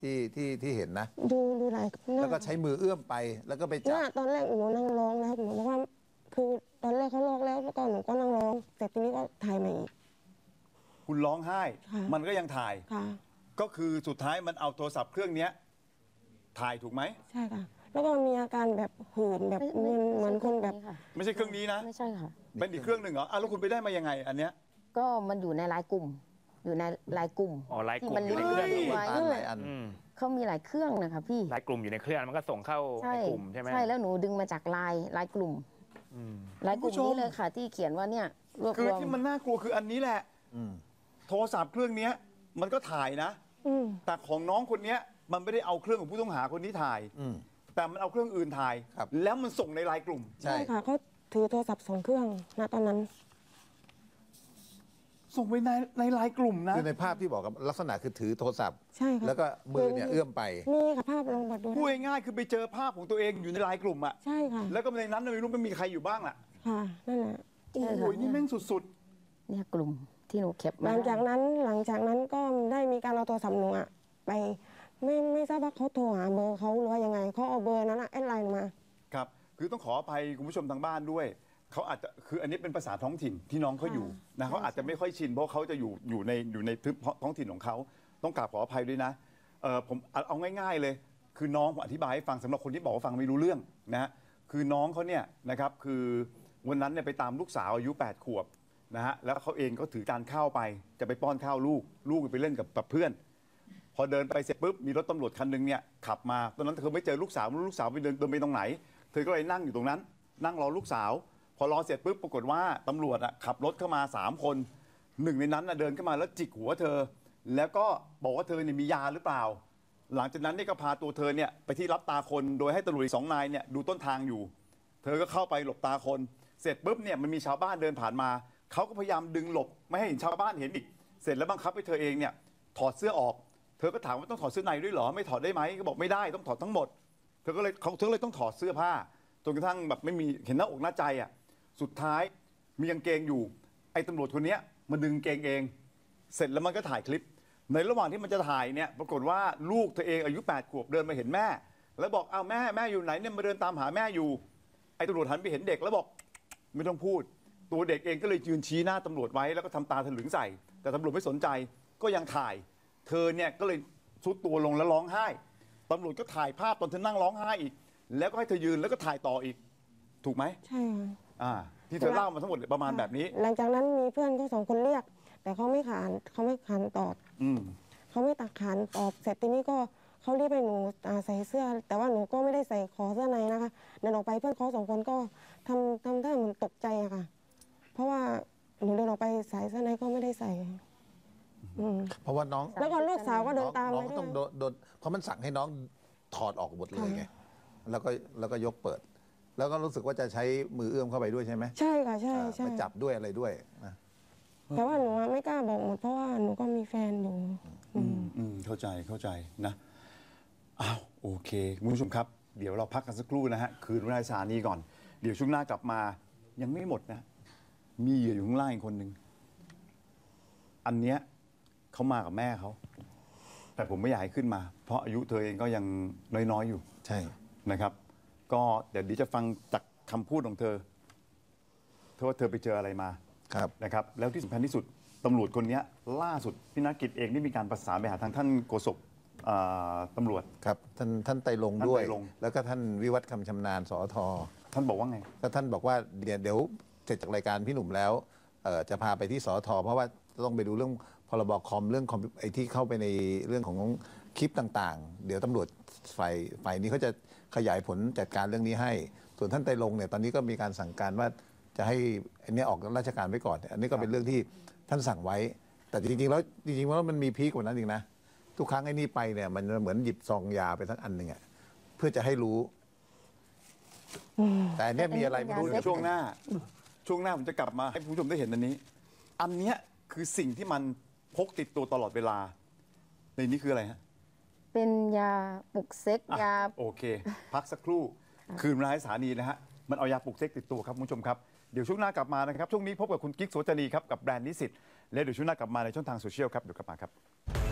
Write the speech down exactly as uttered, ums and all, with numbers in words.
ที่ที่ที่เห็นนะดูดูหลายแล้วก็ใช้มือเอื้อมไปแล้วก็ไปจับตอนแรกหนูนั่งร้องแล้วหนูบอกว่าคือตอนแรกเขาร้องแล้วแล้วก็หนูก็นั่งร้องแต่ทีนี้ก็ถ่ายมาอีกคุณร้องไห้มันก็ยังถ่ายก็คือสุดท้ายมันเอาโทรศัพท์เครื่องนี้ถ่ายถูกไหมใช่ค่ะแล้วก็มีอาการแบบหืนแบบเหมือนคนแบบไม่ใช่เครื่องนี้นะไม่ใช่ค่ะเป็นอีกเครื่องหนึ่งเหรออ่ะแล้วคุณไปได้มายังไงอันเนี้ยก็มันอยู่ในไลน์กลุ่มอยู่ในไลน์กลุ่มอ๋อไลน์กลุ่มมันอยู่ในเครื่องไว้เขามีหลายเครื่องนะคะพี่ไลน์กลุ่มอยู่ในเครื่องมันก็ส่งเข้าในกลุ่มใช่ไหมใช่แล้วหนูดึงมาจากไลน์ไลน์กลุ่มไลน์กลุ่มนี้เลยค่ะที่เขียนว่าเนี่ยรวบรวมคือที่มันน่ากลัวคืออันนี้แหละโทรศัพท์เครื่องนี้มันก็ถ่ายนะแต่ของน้องคนนี้มันไม่ได้เอาเครื่องของผู้ต้องหาคนนี้ถ่ายแต่มันเอาเครื่องอื่นถ่ายแล้วมันส่งในไลน์กลุ่มใช่ค่ะเขาถือโทรศัพท์สองเครื่องณตอนนั้นส่งไปในในไลน์กลุ่มนะคือในภาพที่บอกกับลักษณะคือถือโทรศัพท์ใช่ค่ะแล้วก็มือเนี่ยเอื้อมไปนี่ค่ะภาพลงบทดูพูดง่ายๆคือไปเจอภาพของตัวเองอยู่ในไลน์กลุ่มอ่ะใช่ค่ะแล้วก็ในนั้นไม่รู้มันมีใครอยู่บ้างอ่ะค่ะนั่นแหละโอ้โหนี่แม่งสุดๆเนี่ยกลุ่มที่หนูเก็บหลังจากนั้นหลังจากนั้นก็ได้มีการเอาโทรศัพท์หนูอะไปไม่ไม่ทราบว่าเขาโทรหาเบอร์เขาหรือว่ายังไงเขาเอาเบอร์นั้นอะแอดไลน์มาครับคือต้องขออภัยคุณผู้ชมทางบ้านด้วยเขาอาจจะคืออันนี้เป็นภาษาท้องถิ่นที่น้องเขาอยู่นะเขาอาจจะไม่ค่อยชินเพราะเขาจะอยู่อยู่ในอยู่ในท้องถิ่นของเขาต้องกราบขออภัยด้วยนะเออผมเอาง่ายๆเลยคือน้องผมอธิบายให้ฟังสำหรับคนที่บอกว่าฟังไม่รู้เรื่องนะคือน้องเขาเนี่ยนะครับคือวันนั้นเนี่ยไปตามลูกสาวอายุแปดขวบนะฮะแล้วเขาเองก็ถือจานข้าวไปจะไปป้อนข้าวลูกลูกไปเล่นกับเพื่อนพอเดินไปเสร็จปุ๊บมีรถตำรวจคันนึงเนี่ยขับมาตอนนั้นเธอไม่เจอลูกสาวลูกสาวไปเดินเดินไปตรงไหนเธอก็เลยนั่งอยู่ตรงนั้นนั่งรอลูกสาวพอรอเสร็จปุ๊บปรากฏว่าตำรวจอ่ะขับรถเข้ามาสามคนหนึ่งในนั้นอ่ะเดินเข้ามาแล้วจิกหัวเธอแล้วก็บอกว่าเธอเนี่ยมียาหรือเปล่าหลังจากนั้นนี่ก็พาตัวเธอเนี่ยไปที่รับตาคนโดยให้ตำรวจอีกสองนายเนี่ยดูต้นทางอยู่เธอก็เข้าไปหลบตาคนเสร็จปุ๊บเนี่ยมันมีชาวบ้านเดินผ่านมาเขาก็พยายามดึงหลบไม่ให้เห็นชาวบ้านเห็นอีกเสร็จแล้วบังคับให้เธอเองเนี่ยถอดเสื้อออกเธอก็ถามว่าต้องถอดเสื้อในด้วยเหรอไม่ถอดได้ไหมก็บอกไม่ได้ต้องถอดทั้งหมดเธอก็เลยเขาเธอเลยต้องถอดเสื้อผ้าจนกระทั่งแบบไม่มีเห็นหน้าอกหน้าใจอ่ะสุดท้ายมีกางเกงอยู่ไอ้ตำรวจคนนี้มันดึงเกงเองเสร็จแล้วมันก็ถ่ายคลิปในระหว่างที่มันจะถ่ายเนี่ยปรากฏว่าลูกเธอเองอายุแปดขวบเดินมาเห็นแม่แล้วบอกอ้าวแม่แม่อยู่ไหนเนี่ยมาเดินตามหาแม่อยู่ไอ้ตำรวจหันไปเห็นเด็กแล้วบอกไม่ต้องพูดตัวเด็กเองก็เลยยืนชี้หน้าตำรวจไว้แล้วก็ทำตาถลึงใส่แต่ตำรวจไม่สนใจก็ยังถ่ายเธอเนี่ยก็เลยซุดตัวลงแล้วร้องไห้ตำรวจก็ถ่ายภาพตอนเธอนั่งร้องไห้อีกแล้วก็ให้เธอยืนแล้วก็ถ่ายต่ออีกถูกไหมใช่ค่ะอ่าที่เธอเล่ามาทั้งหมดประมาณแบบนี้หลังจากนั้นมีเพื่อนก็สองคนเรียกแต่เขาไม่ขานเขาไม่ขานตอบเขาไม่ตักขานตอบเสร็จทีนี้ก็เขาเรียกไปหนูใส่เสื้อแต่ว่าหนูก็ไม่ได้ใส่ขอเสื้อในนะคะเดินออกไปเพื่อนเขาสองคนก็ทำทำท่าเหมือนตกใจอะค่ะเพราะว่าหนูเดินออกไปใส่เสื้อในก็ไม่ได้ใส่เพราะว่าน้องแล้วก็ลูกสาวก็เดินตามน้องต้องโดนเพราะมันสั่งให้น้องถอดออกหมดเลยไงแล้วก็แล้วก็ยกเปิดแล้วก็รู้สึกว่าจะใช้มือเอื้อมเข้าไปด้วยใช่ไหมใช่ค่ะใช่ใช่ไปจับด้วยอะไรด้วยนะแต่ว่าหนูไม่กล้าบอกหมดเพราะว่าหนูก็มีแฟนอยู่อืมอืมเข้าใจเข้าใจนะอ้าวโอเคคุณผู้ชมครับเดี๋ยวเราพักกันสักครู่นะฮะคืนวันสานีก่อนเดี๋ยวช่วงหน้ากลับมายังไม่หมดนะมีเหยื่ออยู่ข้างล่างอีกคนนึงอันเนี้ยเขามากับแม่เขาแต่ผมไม่อยากให้ขึ้นมาเพราะอายุเธอเองก็ยังน้อยๆอยู่ใช่นะครับก็เดี๋ยวดิจะฟังจากคำพูดของเธอเธอว่าเธอไปเจออะไรมาครับนะครับแล้วที่สำคัญที่สุดตำรวจคนนี้ล่าสุดพี่นักกิจเองได้มีการประสานไปหาทางท่านโฆษกตำรวจครับท่านท่านไตรรงค์ด้วยแล้วก็ท่านวิวัฒน์คำชำนาญสอทท่านบอกว่าไงถ้าท่านบอกว่าเดี๋ยวเดี๋ยวเสร็จจากรายการพี่หนุ่มแล้วจะพาไปที่สอทเพราะว่าต้องไปดูเรื่องพรบคอมเรื่องคอมไอที่เข้าไปในเรื่องของคลิปต่างๆเดี๋ยวตำรวจฝ่ายฝ่ายนี้เขาจะขยายผลจัดการเรื่องนี้ให้ส่วนท่านไตรรงค์เนี่ยตอนนี้ก็มีการสั่งการว่าจะให้อันนี้ออกราชการไว้ก่อนอันนี้ก็เป็นเรื่องที่ท่านสั่งไว้แต่จริงๆแล้วจริงๆแล้วมันมีพีกกว่านั้นอีกนะทุกครั้งไอ้นี่ไปเนี่ยมันเหมือนหยิบซองยาไปสักอันหนึ่งอ่ะเพื่อจะให้รู้แต่อันนี้มีอะไรไม่รู้ช่วงหน้าช่วงหน้าผมจะกลับมาให้ผู้ชมได้เห็นอันนี้อันเนี้ยคือสิ่งที่มันพกติดตัวตลอดเวลาในนี้คืออะไรฮะเป็นยาปลุกเซ็กยาโอเคพักสักครู่คืนร้ายสถานีนะฮะมันเอายาปลุกเซ็กติดตัวครับคุณผู้ชมครับเดี๋ยวช่วงหน้ากลับมานะครับช่วงนี้พบกับคุณกิ๊กโสจนีครับกับแบรนด์นิสิตและเดี๋ยวช่วงหน้ากลับมาในช่องทางโซเชียลครับเดี๋ยวกลับมาครับ